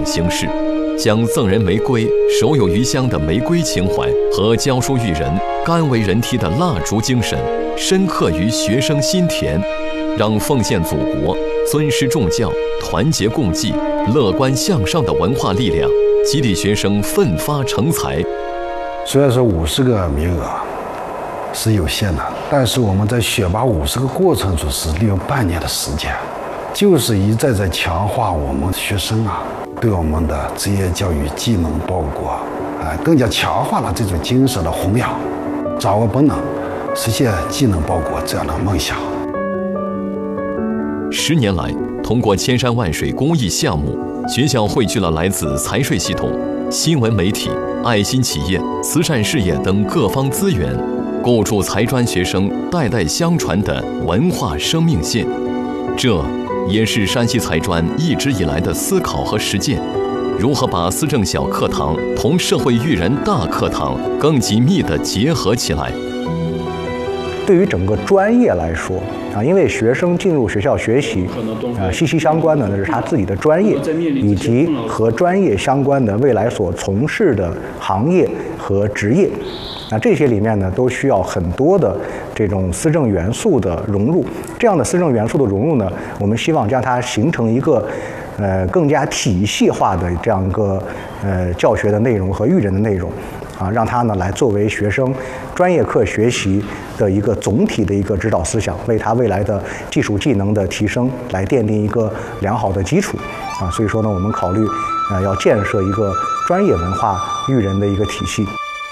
形式，将赠人玫瑰、手有余香的玫瑰情怀和教书育人、甘为人梯的蜡烛精神深刻于学生心田，让奉献祖国、尊师重教、团结共济、乐观向上的文化力量激励学生奋发成才。 虽然说50个名额是有限的，但是我们在选拔50个过程中是利用半年的时间，就是一再在强化我们学生对我们的职业教育技能报国，更加强化了这种精神的弘扬，掌握本能，实现技能报国这样的梦想。 10年来，通过千山万水公益项目，学校汇聚了来自财税系统、新闻媒体、爱心企业、慈善事业等各方资源，构筑财专学生代代相传的文化生命线。这也是山西财专一直以来的思考和实践，如何把思政小课堂同社会育人大课堂更紧密地结合起来。 对于整个专业来说因为学生进入学校学习息息相关的那是他自己的专业，以及和专业相关的未来所从事的行业和职业。这些里面呢，都需要很多的这种思政元素的融入。这样的思政元素的融入呢，我们希望将它形成一个更加体系化的这样一个教学的内容和育人的内容让它呢来作为学生专业课学习的一个总体的一个指导思想，为他未来的技术技能的提升来奠定一个良好的基础所以说呢，我们考虑要建设一个专业文化育人的一个体系。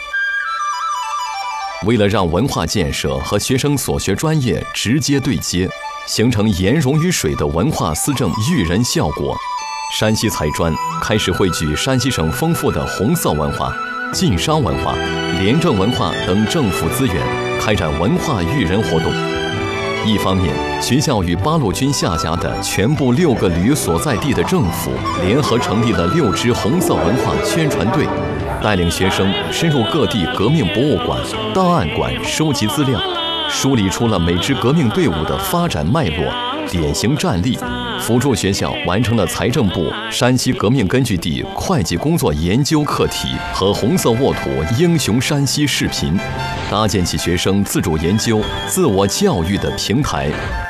为了让文化建设和学生所学专业直接对接，形成颜融于水的文化思政育人效果，山西财专开始汇聚山西省丰富的红色文化、晋商文化、廉政文化等政府资源，开展文化育人活动。一方面，学校与八路军下辖的全部6个旅所在地的政府联合成立了6支红色文化宣传队，带领学生深入各地革命博物馆、档案馆收集资料，梳理出了每支革命队伍的发展脉络、典型战例，辅助学校完成了财政部山西革命根据地会计工作研究课题和红色沃土英雄山西视频，搭建起学生自主研究、自我教育的平台。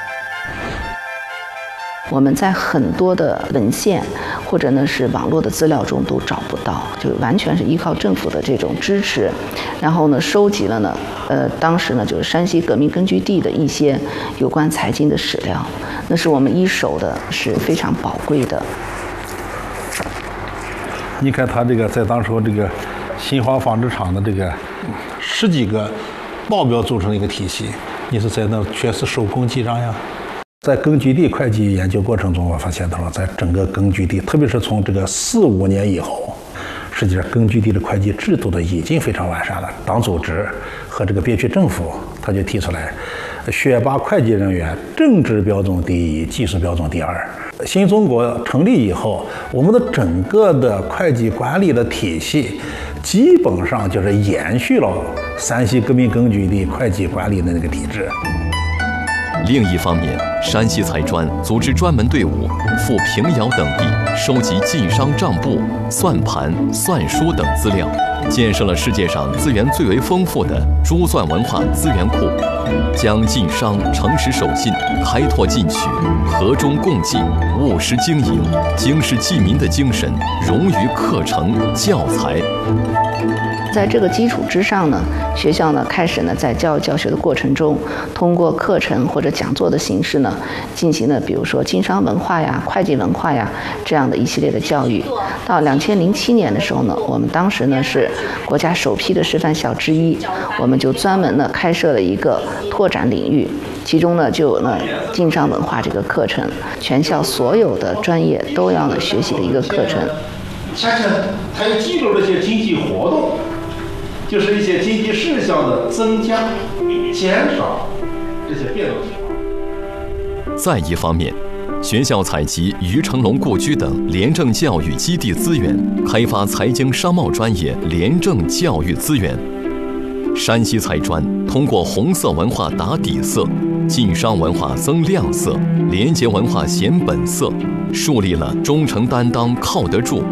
我们在很多的文献或者呢是网络的资料中都找不到，就完全是依靠政府的这种支持，然后呢收集了呢当时呢就是山西革命根据地的一些有关财经的史料，那是我们一手的，是非常宝贵的。 你看他这个在当时这个新华纺织厂的这个10几个报表组成一个体系，你是在那全是手工记账呀。在根据地会计研究过程中，我发现到了，在整个根据地，特别是从这个4、5年以后，实际上根据地的会计制度已经非常完善了。党组织和这个边区政府，他就提出来，选拔会计人员，政治标准第一，技术标准第二。新中国成立以后，我们的整个的会计管理的体系，基本上就是延续了山西革命根据地会计管理的那个体制。 另一方面，山西财专组织专门队伍赴平遥等地收集晋商账簿、算盘、算书等资料，建设了世界上资源最为丰富的珠算文化资源库，将晋商诚实守信、开拓进取、和衷共济、务实经营、经世济民的精神融于课程教材。 在这个基础之上呢，学校呢开始呢在教育教学的过程中，通过课程或者讲座的形式呢，进行了比如说经商文化呀、会计文化呀这样的一系列的教育。到2007年的时候呢，我们当时呢是国家首批的示范校之一，我们就专门呢开设了一个拓展领域，其中呢就有呢经商文化这个课程，全校所有的专业都要呢学习的一个课程。 恰恰它又记录了一些经济活动。就是一些经济事项的增加、减少这些变动情况。 再一方面，学校采集于成龙故居等廉政教育基地资源，开发财经商贸专业廉政教育资源。山西财专通过红色文化打底色，晋商文化增亮色，廉洁文化显本色，树立了忠诚担当、靠得住、